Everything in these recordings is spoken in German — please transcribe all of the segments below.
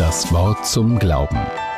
Das Wort zum Glauben.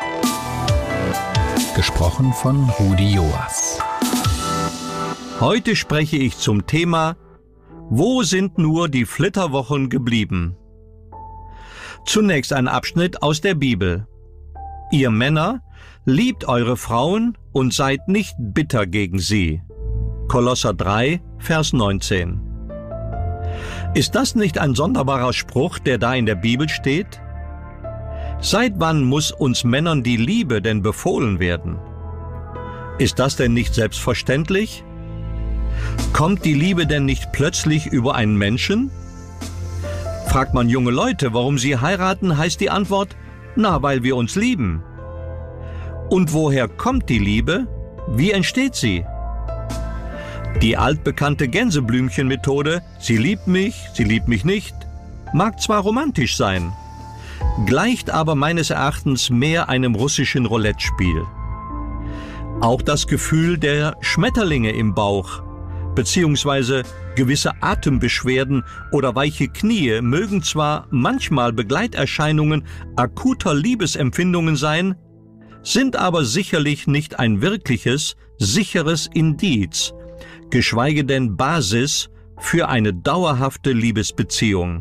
Gesprochen von Rudi Joas. Heute spreche ich zum Thema: Wo sind nur die Flitterwochen geblieben? Zunächst ein Abschnitt aus der Bibel. Ihr Männer, liebt eure Frauen und seid nicht bitter gegen sie. Kolosser 3, Vers 19. Ist das nicht ein sonderbarer Spruch, der da in der Bibel steht? Seit wann muss uns Männern die Liebe denn befohlen werden? Ist das denn nicht selbstverständlich? Kommt die Liebe denn nicht plötzlich über einen Menschen? Fragt man junge Leute, warum sie heiraten, heißt die Antwort: Na, weil wir uns lieben. Und woher kommt die Liebe? Wie entsteht sie? Die altbekannte Gänseblümchen-Methode, sie liebt mich nicht, mag zwar romantisch sein, gleicht aber meines Erachtens mehr einem russischen Roulette-Spiel. Auch das Gefühl der Schmetterlinge im Bauch beziehungsweise gewisse Atembeschwerden oder weiche Knie mögen zwar manchmal Begleiterscheinungen akuter Liebesempfindungen sein, sind aber sicherlich nicht ein wirkliches, sicheres Indiz, geschweige denn Basis für eine dauerhafte Liebesbeziehung.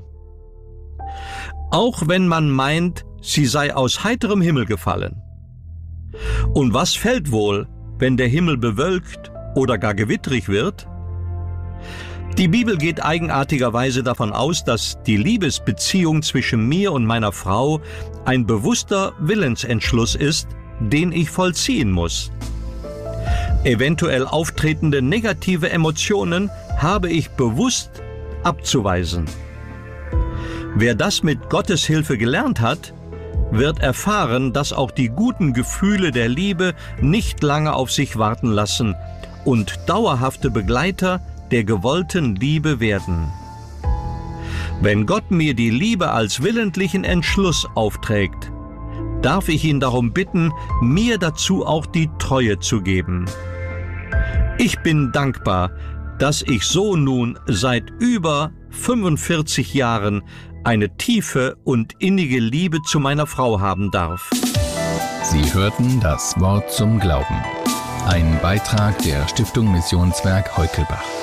Auch wenn man meint, sie sei aus heiterem Himmel gefallen. Und was fällt wohl, wenn der Himmel bewölkt oder gar gewittrig wird? Die Bibel geht eigenartigerweise davon aus, dass die Liebesbeziehung zwischen mir und meiner Frau ein bewusster Willensentschluss ist, den ich vollziehen muss. Eventuell auftretende negative Emotionen habe ich bewusst abzuweisen. Wer das mit Gottes Hilfe gelernt hat, wird erfahren, dass auch die guten Gefühle der Liebe nicht lange auf sich warten lassen und dauerhafte Begleiter der gewollten Liebe werden. Wenn Gott mir die Liebe als willentlichen Entschluss aufträgt, darf ich ihn darum bitten, mir dazu auch die Treue zu geben. Ich bin dankbar, dass ich so nun seit über 45 Jahren eine tiefe und innige Liebe zu meiner Frau haben darf. Sie hörten das Wort zum Glauben. Ein Beitrag der Stiftung Missionswerk Heukelbach.